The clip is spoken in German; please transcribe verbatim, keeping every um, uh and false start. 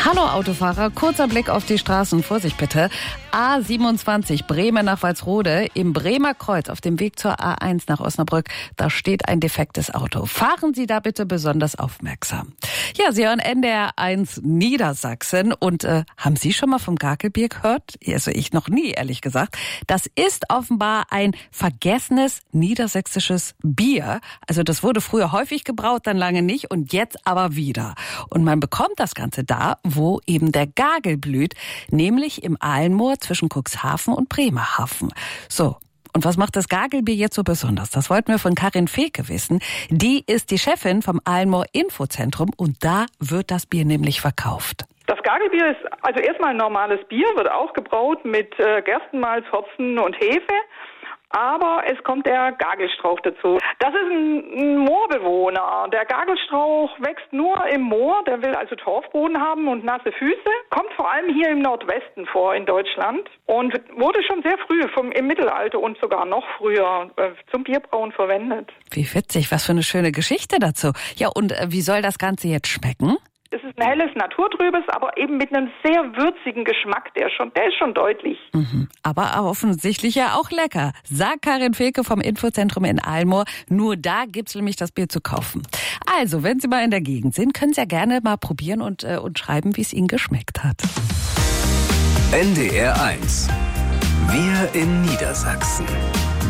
Hallo Autofahrer, kurzer Blick auf die Straßen. Vorsicht bitte. A siebenundzwanzig Bremen nach Walsrode. Im Bremer Kreuz auf dem Weg zur A eins nach Osnabrück. Da steht ein defektes Auto. Fahren Sie da bitte besonders aufmerksam. Ja, Sie hören N D R eins Niedersachsen. Und äh, haben Sie schon mal vom Gagelbier gehört? Also ich noch nie, ehrlich gesagt. Das ist offenbar ein vergessenes niedersächsisches Bier. Also das wurde früher häufig gebraut, dann lange nicht und jetzt aber wieder. Und man bekommt das Ganze da, wo eben der Gagel blüht, nämlich im Alenmoor zwischen Cuxhaven und Bremerhaven. So. Und was macht das Gagelbier jetzt so besonders? Das wollten wir von Karin Fehlke wissen. Die ist die Chefin vom Alenmoor Infozentrum und da wird das Bier nämlich verkauft. Das Gagelbier ist also erstmal ein normales Bier, wird auch gebraut mit äh, Gerstenmalz, Hopfen und Hefe. Aber es kommt der Gagelstrauch dazu. Das ist ein, ein Moorbewohner. Der Gagelstrauch wächst nur im Moor. Der will also Torfboden haben und nasse Füße. Kommt vor allem hier im Nordwesten vor in Deutschland und wurde schon sehr früh vom, im Mittelalter und sogar noch früher äh, zum Bierbrauen verwendet. Wie witzig, was für eine schöne Geschichte dazu. Ja, und äh, wie soll das Ganze jetzt schmecken? Es ist ein helles, naturtrübes, aber eben mit einem sehr würzigen Geschmack, der schon, der ist schon deutlich. Mhm. Aber, aber offensichtlich ja auch lecker. Sagt Karin Fehlke vom Infozentrum in Alenmoor. Nur da gibt's nämlich das Bier zu kaufen. Also, wenn Sie mal in der Gegend sind, können Sie ja gerne mal probieren und, äh, und schreiben, wie es Ihnen geschmeckt hat. N D R eins. Wir in Niedersachsen.